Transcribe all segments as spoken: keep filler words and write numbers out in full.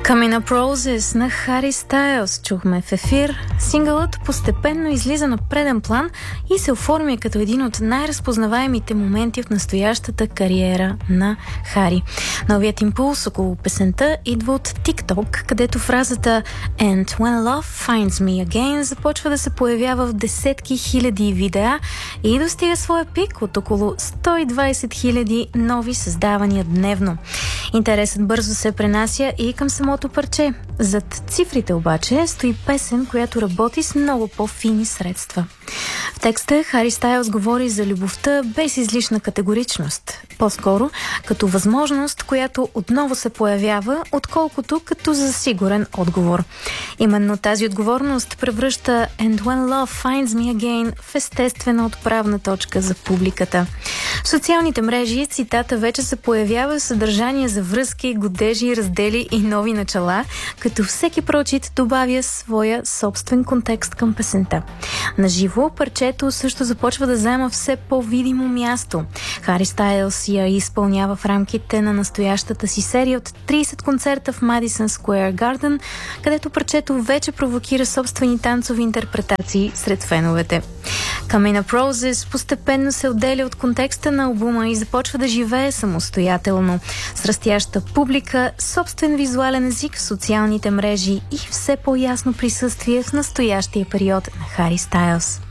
Coming Up Roses на Хари Стайлс чухме в ефир. Сингълът постепенно излиза на преден план и се оформя като един от най-разпознаваемите моменти в настоящата кариера на Хари. Новият импулс около песента идва от TikTok, където фразата "And when love finds me again" започва да се появява в десетки хиляди видеа и достига своя пик от около сто и двайсет хиляди нови създавания дневно. Интересът бързо се пренася и към самото парче. Зад цифрите обаче стои песен, която работи с много по-фини средства. В текста Хари Стайлс говори за любовта без излишна категоричност. По-скоро като възможност, която отново се появява, отколкото като за сигурен отговор. Именно тази отговорност превръща "And when love finds me again" в естествена отправна точка за публиката. В социалните мрежи цитата вече се появява съдържание за връзки, годежи, раздели и нови начала, като всеки прочит добавя своя собствен контекст към песента. Наживо парчето също започва да заема все по-видимо място. Хари Стайлс я изпълнява в рамките на настоящата си серия от трийсет концерта в Madison Square Garden, където парчето вече провокира собствени танцови интерпретации сред феновете. Coming Up Roses постепенно се отделя от контекста на албума и започва да живее самостоятелно, с растяща публика, собствен визуален език в социалните мрежи и все по-ясно присъствие в настоящия период на Хари Стайлс.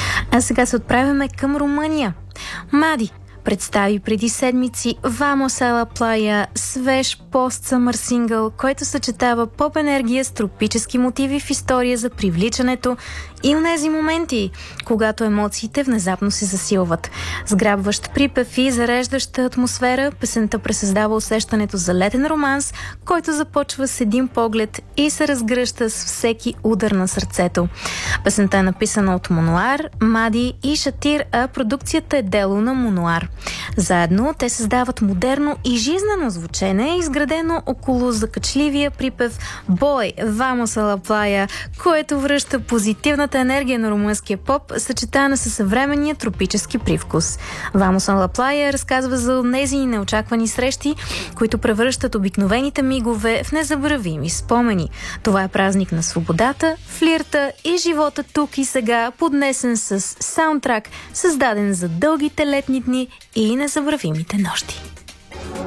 А сега се отправяме към Румъния. Мади представи преди седмици Vamos a la Playa, свеж пост-съмър сингъл, който съчетава поп-енергия с тропически мотиви в история за привличането и онези моменти, когато емоциите внезапно се засилват. Сграбващ припев и зареждаща атмосфера, песента пресъздава усещането за летен романс, който започва с един поглед и се разгръща с всеки удар на сърцето. Песента е написана от Монуар, Мади и Шатир, а продукцията е дело на Монуар. Заедно те създават модерно и жизнено звучене, изградено около закачливия припев "Бой, Vamos a la Playa", което връща позитивната енергия на румънския поп, съчетана със съвременния тропически привкус. Vamos a la Playa разказва за тези неочаквани срещи, които превръщат обикновените мигове в незабравими спомени. Това е празник на свободата, флирта и живота тук и сега, поднесен с саундтрак, създаден за дългите летни дни и незабравимите нощи.